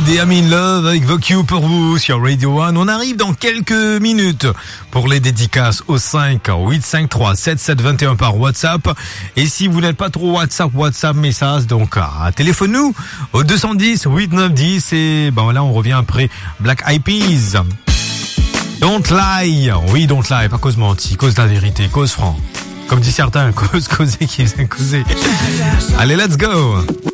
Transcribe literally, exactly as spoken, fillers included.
Hallyday, I'm in love avec The Q pour vous sur Radio One. On arrive dans quelques minutes pour les dédicaces au cinq huit cinq trois sept sept deux un par WhatsApp. Et si vous n'êtes pas trop WhatsApp, WhatsApp message, donc ah, téléphone-nous au deux cent dix huit neuf dix et ben là on revient après Black Eyed Peas. Don't lie, oui don't lie, pas cause menti, cause de la vérité, cause franc. Comme dit certains, cause causer qui vient causer. Allez, let's go.